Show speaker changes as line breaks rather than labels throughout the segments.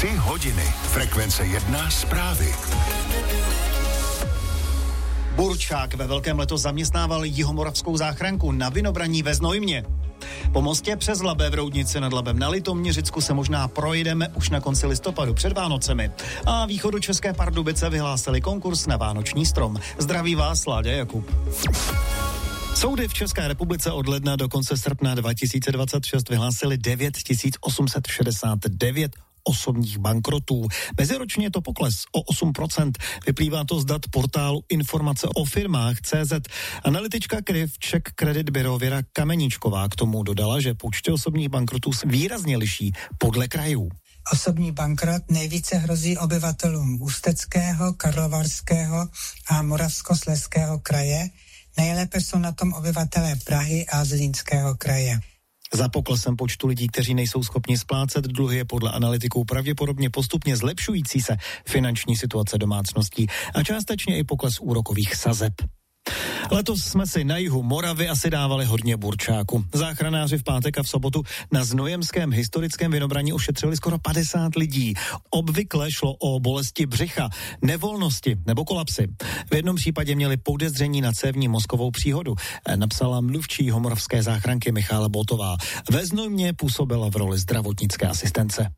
3 hodiny. Frekvence 1 zprávy.
Burčák ve Velkém letos zaměstnával Jihomoravskou záchranku na Vinobraní ve Znojmě. Po mostě přes Labe v Roudnici nad Labem na Litoměřicku se možná projedeme už na konci listopadu před Vánocemi. A východočeské Pardubice vyhlásili konkurs na vánoční strom. Zdraví vás, Láďa Jakub. Soudy v České republice od ledna do konce srpna 2026 vyhlásili 9869 osobních bankrotů. Meziročně je to pokles o 8%. Vyplývá to z dat portálu Informace o firmách CZ. Analytička Czech Credit Bureau Věra Kameničková k tomu dodala, že počty osobních bankrotů se výrazně liší podle krajů.
Osobní bankrot nejvíce hrozí obyvatelům Ústeckého, Karlovarského a Moravskoslezského kraje. Nejlépe jsou na tom obyvatelé Prahy a Zlínského kraje.
Za poklesem počtu lidí, kteří nejsou schopni splácet dluhy, je podle analytiků pravděpodobně postupně zlepšující se finanční situace domácností a částečně i pokles úrokových sazeb. Letos jsme si na jihu Moravy asi dávali hodně burčáku. Záchranáři v pátek a v sobotu na znojemském historickém Vinobraní ošetřili skoro 50 lidí. Obvykle šlo o bolesti břicha, nevolnosti nebo kolapsy. V jednom případě měli podezření na cévní mozkovou příhodu, napsala mluvčí jihomoravské záchranky Michála Botová. Ve Znojmě působila v roli zdravotnické asistence.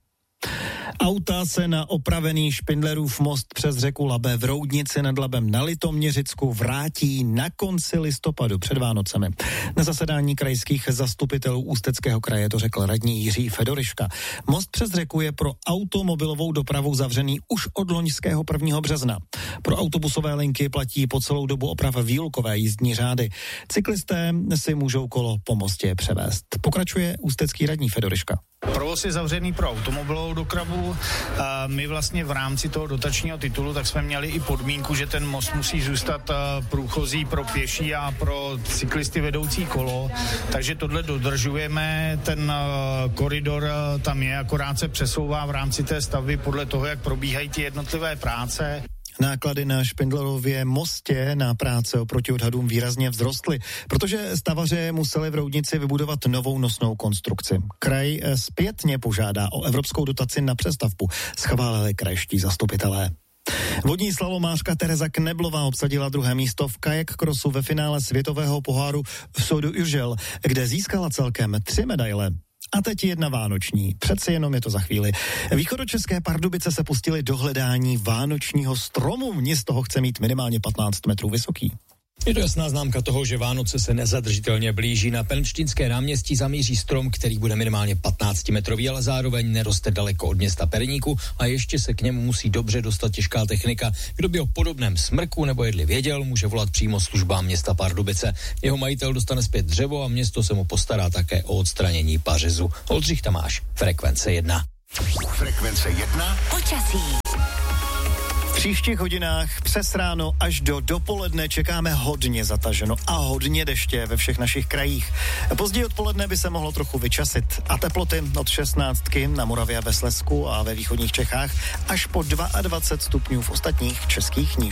Auta se na opravený Špindlerův most přes řeku Labe v Roudnici nad Labem na Litoměřicku vrátí na konci listopadu před Vánocemi. Na zasedání krajských zastupitelů Ústeckého kraje to řekl radní Jiří Fedoriška. Most přes řeku je pro automobilovou dopravu zavřený už od loňského 1. března. Pro autobusové linky platí po celou dobu oprava výlukové jízdní řády. Cyklisté si můžou kolo po mostě převést. Pokračuje ústecký radní Fedoriška.
Provoz je zavřený pro automobilovou dopravu. My vlastně v rámci toho dotačního titulu tak jsme měli i podmínku, že ten most musí zůstat průchozí pro pěší a pro cyklisty vedoucí kolo. Takže tohle dodržujeme. Ten koridor tam je, akorát se přesouvá v rámci té stavby podle toho, jak probíhají ty jednotlivé práce.
Náklady na Špindlerově mostě na práce oproti odhadům výrazně vzrostly, protože stavaři museli v Roudnici vybudovat novou nosnou konstrukci. Kraj zpětně požádá o evropskou dotaci na přestavbu, schválili krajští zastupitelé. Vodní slalomářka Tereza Kneblová obsadila 2. místo v kajak crossu ve finále světového poháru v Sodu Uržel, kde získala celkem 3 medaile. A teď jedna vánoční, přece jenom je to za chvíli. Východočeské Pardubice se pustili do hledání vánočního stromu. Město ho chce mít minimálně 15 metrů vysoký.
Je to jasná známka toho, že Vánoce se nezadržitelně blíží. Na Pernštínské náměstí zamíří strom, který bude minimálně 15-metrový, ale zároveň neroste daleko od města Perníku a ještě se k němu musí dobře dostat těžká technika. Kdo by o podobném smrku nebo jedli věděl, může volat přímo službám města Pardubice. Jeho majitel dostane zpět dřevo a město se mu postará také o odstranění pařezu. Oldřich Tamáš, Frekvence 1.
Frekvence 1.
Počasí.
V příštích hodinách přes ráno až do dopoledne čekáme hodně zataženo a hodně deště ve všech našich krajích. Později odpoledne by se mohlo trochu vyčasit a teploty od 16 na Moravě a ve Slezsku a ve východních Čechách až po 22 stupňů v ostatních českých nížinách.